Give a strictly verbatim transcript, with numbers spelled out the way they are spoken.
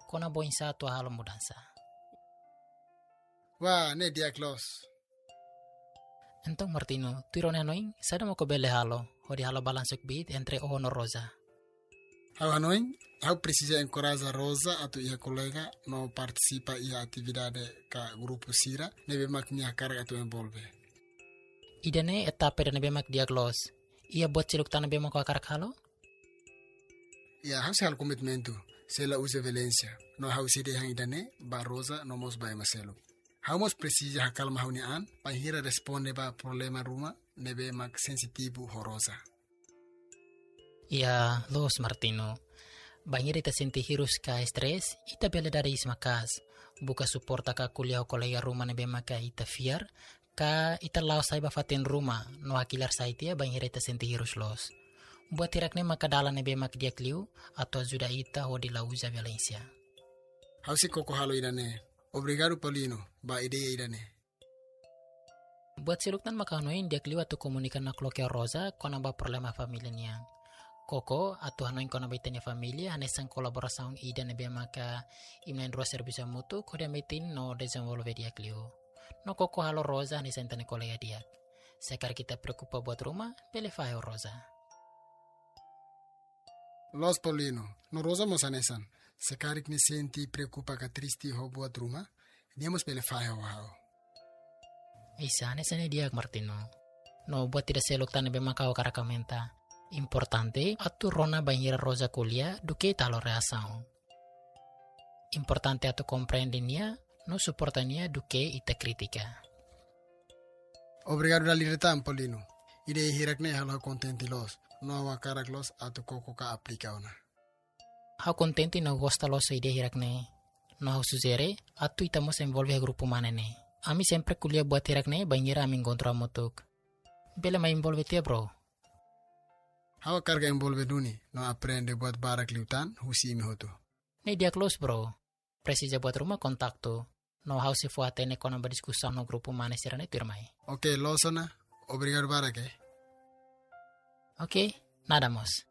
kona boin sa tua halo mudansa. Wah, ne dia close. Entong Martino, tuirone anoing, sada mo ko bele halo, hodi halo balansuk bit entre o no Rosa. Hau anoing, hau precisa encoraja Rosa atau ia colega no participa ia atividade ka grupo Sira, nebe mak nia carga tu envolve. Idane etape da nebe mak diaglos, ia buat ciluk tanah bema ko akarak halo? Ia hau sehal komitmentu, sela use Valencia, no hau side hang idane, ba Rosa no mos ba maselo. Hamos precisa hakal mahunian, panghira responde ba problema rumah, nebe mak sensitivo horosa. Ia, los Martino. Bangir ita senti hirus ka stres, ita bela dari ismakas. Buka suporta ka kuliah kolega rumah nebe maka ita fiar, ka ita lao sai ba fatin rumah, no hakilar saitia bangir ita senti hirus los. Buat tirakne maka dalan nebe mak dia kliu, atau zuda ita ho di lauza Valencia. Hausi koko halo idane. Obrigado Paulino, ba ideia idane. Buat siluktan makanoin dia kliu atau komunikan na kloke Rosa kona ba problema familia niang. Koko atau hanoin kona baitanya familia hanesan kolaborasang ida nebe maka imnain ro servisa mutu kode metin no desenvolve dia kliu. No koko halo Rosa hanesan tane kolega dia. Sekar kita preocupa buat rumah, pele fayo Rosa. Los Paulino, no Rosa mos hanesan. Sekarik ni senti preocupa ka tristi ho buat rumah, dia mos pele fayo wao. Isa hanesan dia Martino. No buat tidak seluk tane be maka karakamenta. Importante atu rona banhira Rosa kuliah duke talo reação. Importante atu compreendinia no suportania duke ita kritika. Obrigado da liretan Paulino. Ide hirakne halo contenti los, no awa karak los atu koko ka aplika ona. Hau contenti no gosta los ide hirakne. No hau suzere atu ita mos envolve a grupo manene. Ami sempre kuliah buat hirakne banhira ami encontro amotuk. Bele ma envolve tia bro. Hawa carga envolve duni, no aprende buat barak liutan, husi imi hotu. Ne dia close bro. Precisa buat rumah kontaktu. No hau se fuate ne kona berdiskusan no grupo mane sirane turmai. Oke, okay, losona. Obrigado barak eh. Oke, okay, nada mos.